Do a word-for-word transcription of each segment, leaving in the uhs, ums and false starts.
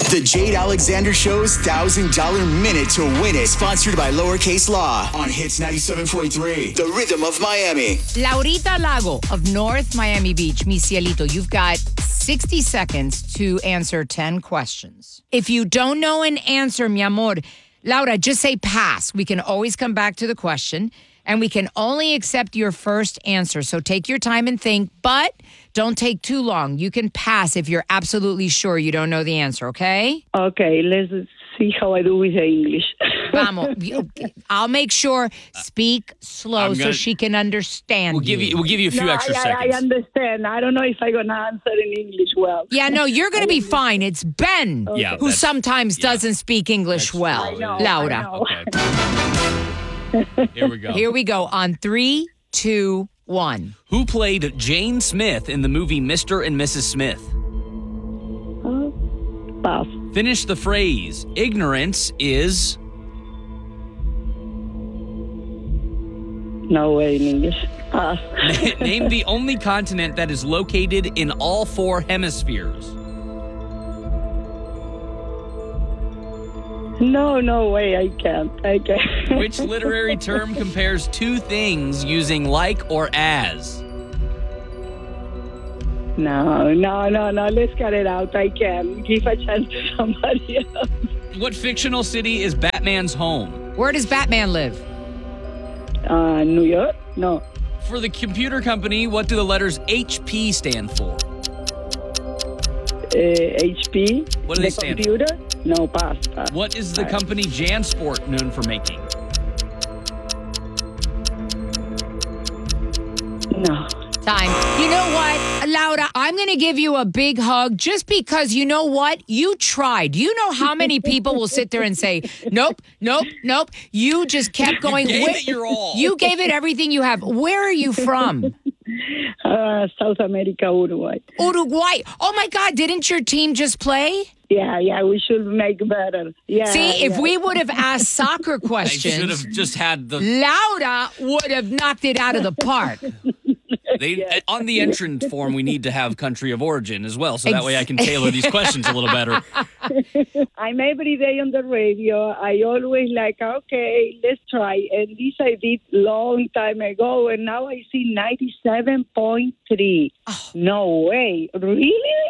The Jade Alexander Show's one thousand dollars Minute to Win It. Sponsored by Lowercase Law on Hits ninety-seven point three. The Rhythm of Miami. Laurita Lago of North Miami Beach. Mi cielito, you've got sixty seconds to answer ten questions. If you don't know an answer, mi amor, Laura, just say pass. We can always come back to the question, and we can only accept your first answer. So take your time and think, but don't take too long. You can pass if you're absolutely sure you don't know the answer, okay? Okay, let's see how I do with the English. Vamos. I'll make sure speak slow gonna, so she can understand We'll give you. We'll give you a few no, extra I, seconds. I understand. I don't know if I'm going to answer in English well. Yeah, no, you're going to be fine. It's Ben Yeah, who that's- sometimes yeah. doesn't speak English That's well. I know, Laura. I know. Okay. Here we go. Here we go on three, two, one. Who played Jane Smith in the movie Mister and Missus Smith? Uh, pass. Finish the phrase. Ignorance is. No way in English. Pass. Name the only continent that is located in all four hemispheres. No, no way. I can't. I can't. Which literary term compares two things using like or as? No, no, no, no. Let's get it out. I can. Give a chance to somebody else. What fictional city is Batman's home? Where does Batman live? Uh, New York? No. For the computer company, what do the letters H P stand for? Uh, H P? What do the they stand for? computer? No, pass, pass. What is the Pass. company JanSport known for making? No. Time. You know what, Laura? I'm going to give you a big hug just because you know what? You tried. You know how many people will sit there and say, nope, nope, nope. You just kept going. gave Where- it your all. You gave it everything you have. Where are you from? Uh, South America, Uruguay. Uruguay. Oh, my God. Didn't your team just play? Yeah, yeah, we should make better. Yeah. See, if yeah. we would have asked soccer I should questions, have just had the. Laura would have knocked it out of the park. They, on the entrance form, we need to have country of origin as well, so that way I can tailor these questions a little better. I'm every day on the radio. I always like, okay, let's try. And this I did long time ago, and now I see ninety-seven point three. Oh. No way. Really?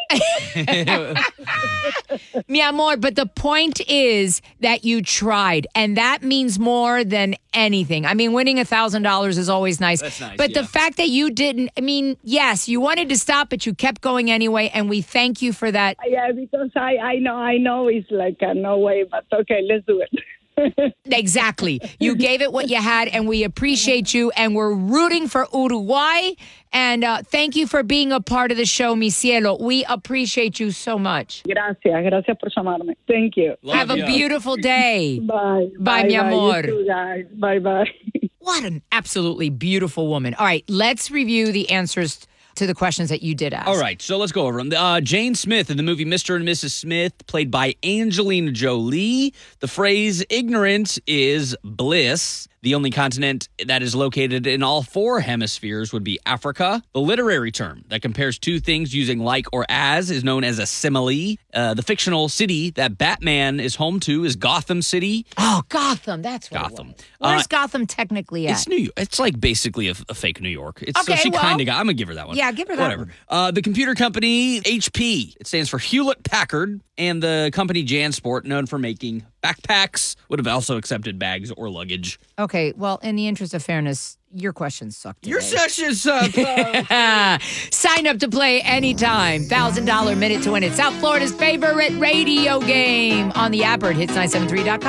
Mi amor, but the point is that you tried, and that means more than anything. I mean, winning one thousand dollars is always nice. That's nice, but yeah. the fact that you didn't, I mean, yes, you wanted to stop, but you kept going anyway, and we thank you for that. Yeah, because I, I know, I know it's like a no way, but okay, let's do it. Exactly. You gave it what you had, and we appreciate you, and we're rooting for Uruguay. And uh, thank you for being a part of the show, mi cielo. We appreciate you so much. Gracias, gracias por llamarme. Thank you. Love Have a ya. beautiful day. Bye. Bye, mi amor. You too, guys. Bye, bye. What an absolutely beautiful woman. All right, let's review the answers to the questions that you did ask. All right, so let's go over them. Uh, Jane Smith in the movie Mister and Missus Smith, played by Angelina Jolie. The phrase ignorance is bliss. The only continent that is located in all four hemispheres would be Africa. The literary term that compares two things using like or as is known as a simile. Uh, the fictional city that Batman is home to is Gotham City. Oh, Gotham. That's what Gotham. It was. Where's Uh, Gotham technically at? It's New York. It's like basically a, a fake New York. It's, so Okay, she well- kind of got. I'm gonna give her that one. Yeah, give her that Whatever. one. Uh, the computer company H P. It stands for Hewlett Packard, and the company JanSport, known for making backpacks, would have also accepted bags or luggage. Okay, well, in the interest of fairness, your questions suck today. Your sessions suck. Sign up to play anytime. one thousand dollars Minute to Win It. South Florida's favorite radio game on the app or at hits nine seven three dot com.